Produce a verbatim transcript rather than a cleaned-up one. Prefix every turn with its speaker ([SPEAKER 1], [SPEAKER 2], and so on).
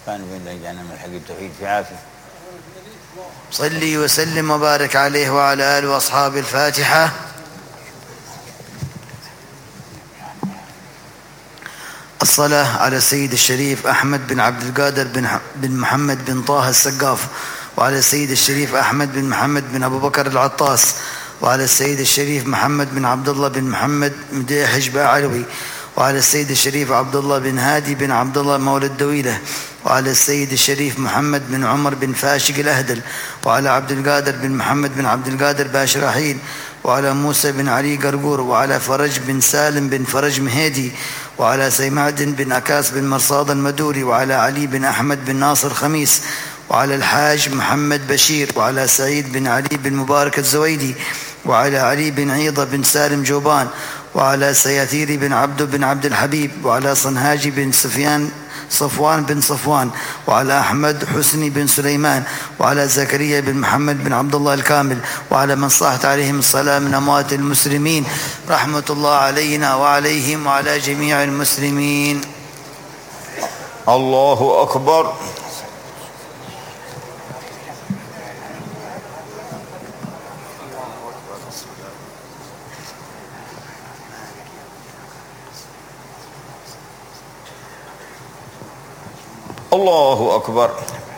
[SPEAKER 1] كان بين رجعنا من حق التوحيد في عافية.
[SPEAKER 2] صلي وسلم وبارك عليه وعلى آله وأصحاب الفاتحة. الصلاة على السيد الشريف أحمد بن عبد القادر بن محمد بن طه السقاف، وعلى السيد الشريف أحمد بن محمد بن أبو بكر العطاس، وعلى السيد الشريف محمد بن عبد الله بن محمد مديح حجبة علوي، وعلى السيد الشريف عبد الله بن هادي بن عبد الله مولد دويلة، وعلى السيد الشريف محمد بن عمر بن فاشق الأهدل، وعلى عبد القادر بن محمد بن عبد القادر باشراحيل، وعلى موسى بن علي قرقور، وعلى فرج بن سالم بن فرج مهيدي، وعلى سيمعد بن أكاس بن مرصاد المدوري، وعلى علي بن أحمد بن ناصر خميس، وعلى الحاج محمد بشير، وعلى سعيد بن علي بن مبارك الزويدي، وعلى علي بن عيضة بن سالم جوبان، وعلى سياثيري بن عبد بن عبد الحبيب، وعلى صنهاجي بن سفيان صفوان بن صفوان، وعلى أحمد حسني بن سليمان، وعلى زكريا بن محمد بن عبد الله الكامل، وعلى من صاحت عليهم الصلاة من أموات المسلمين رحمة الله علينا وعليهم وعلى جميع المسلمين.
[SPEAKER 1] الله أكبر. الله أكبر.